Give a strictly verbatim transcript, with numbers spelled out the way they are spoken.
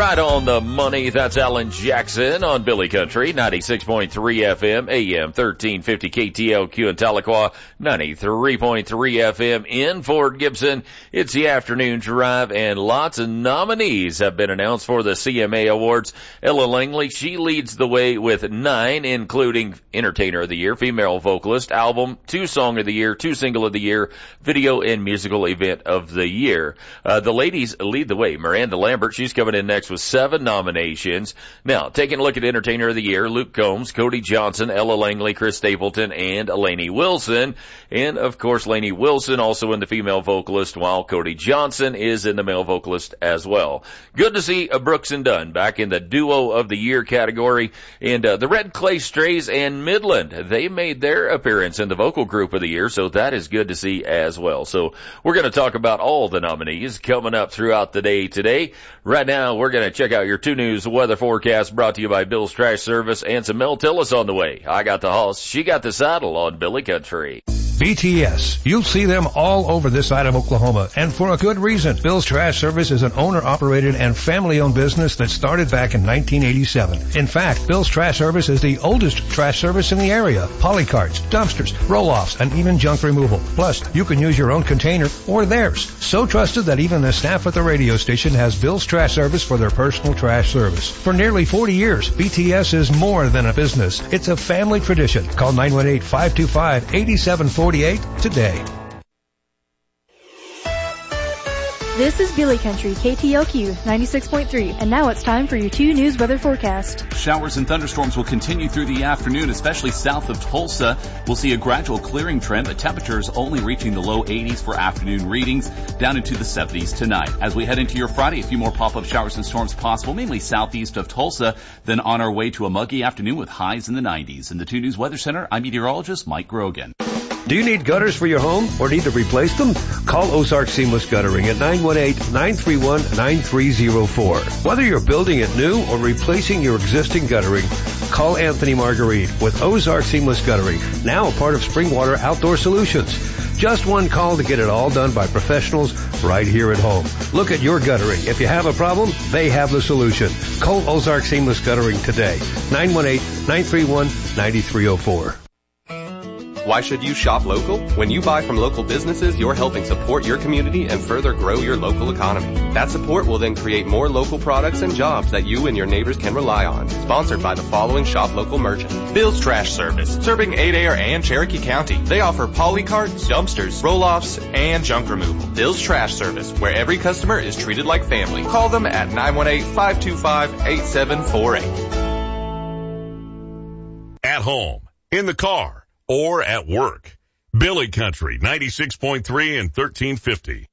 Right on the money. That's Alan Jackson on Billy Country, ninety-six point three F M, A M thirteen fifty K T L Q in Tahlequah, ninety-three point three F M in Fort Gibson. It's the afternoon drive, and lots of nominees have been announced for the C M A Awards. Ella Langley, she leads the way with nine, including Entertainer of the Year, Female Vocalist, Album, Two Song of the Year, Two Single of the Year, Video and Musical Event of the Year. Uh, the ladies lead the way. Miranda Lambert, she's coming in next with seven nominations. Now, taking a look at Entertainer of the Year, Luke Combs, Cody Johnson, Ella Langley, Chris Stapleton, and Lainey Wilson. And, of course, Lainey Wilson also in the female vocalist, while Cody Johnson is in the male vocalist as well. Good to see uh, Brooks and Dunn back in the Duo of the Year category. And uh, the Red Clay Strays and Midland, they made their appearance in the vocal group of the year, so that is good to see as well. So we're going to talk about all the nominees coming up throughout the day today. Right now, we're going to check out your two News weather forecast brought to you by Bill's Trash Service and some Mel Tillis on the way. I got the hoss, she got the saddle on Billy Country. B T S. You'll see them all over this side of Oklahoma, and for a good reason. Bill's Trash Service is an owner-operated and family-owned business that started back in nineteen eighty-seven. In fact, Bill's Trash Service is the oldest trash service in the area. Polycarts, dumpsters, roll-offs, and even junk removal. Plus, you can use your own container or theirs. So trusted that even the staff at the radio station has Bill's Trash Service for their personal trash service. For nearly forty years, B T S is more than a business. It's a family tradition. Call nine one eight, five two five, eight seven four eight today. This is Billy Country, K T L Q ninety-six point three, and now it's time for your two News weather forecast. Showers and thunderstorms will continue through the afternoon, especially south of Tulsa. We'll see a gradual clearing trend, but temperatures only reaching the low eighties for afternoon readings, down into the seventies tonight. As we head into your Friday, a few more pop-up showers and storms possible, mainly southeast of Tulsa, then on our way to a muggy afternoon with highs in the nineties. In the two News Weather Center, I'm meteorologist Mike Grogan. Do you need gutters for your home or need to replace them? Call Ozark Seamless Guttering at nine one eight, nine three one, nine three zero four. Whether you're building it new or replacing your existing guttering, call Anthony Marguerite with Ozark Seamless Guttering, now a part of Springwater Outdoor Solutions. Just one call to get it all done by professionals right here at home. Look at your guttering. If you have a problem, they have the solution. Call Ozark Seamless Guttering today. nine one eight, nine three one, nine three zero four. Why should you shop local? When you buy from local businesses, you're helping support your community and further grow your local economy. That support will then create more local products and jobs that you and your neighbors can rely on. Sponsored by the following shop local merchants. Bill's Trash Service, serving Adair and Cherokee County. They offer polycarts, dumpsters, roll-offs, and junk removal. Bill's Trash Service, where every customer is treated like family. Call them at nine one eight, five two five, eight seven four eight. At home, in the car, or at work. Billy Country, ninety-six point three and thirteen fifty.